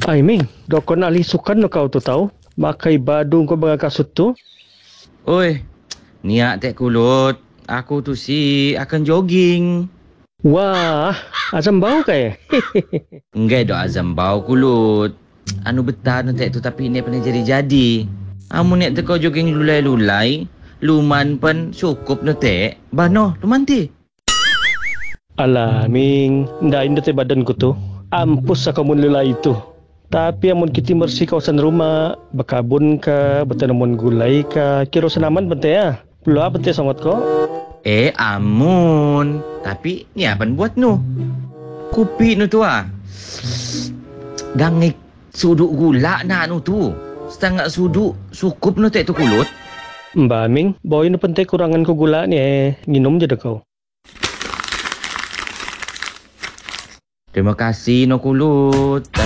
Ay, Ming, dokon ali sukan no kau tu tahu. Makai badung kau dengan kasut tu. Oi, niat tak kulut. Aku tu akan jogging. Wah, asam bau kaya. Enggak dok azam bau kulut. Anu betah nu tak tu tapi ni pernah jadi-jadi. Amu ni teko jogging lulai-lulai. Luman pun cukup nu tak. Bano, luman ti. Alah, Ming, ndak indah te badanku tu. Ampus aku mun lelai itu. Tapi amun kita bersih kawasan rumah, berkabun ka, bertanaman gulai ka, kira senaman bente ya. Belum apa bente sangat kok. Amun. Tapi ni apa buat nu? Kopi nu tu ah. Gangik suduk gula nak nu tu. Setengah suduk cukup nu tak tu kulut. Mbak Ming, bawa ini penting kurangan ku gula ni minum je dah kau. Terima kasih no kulut.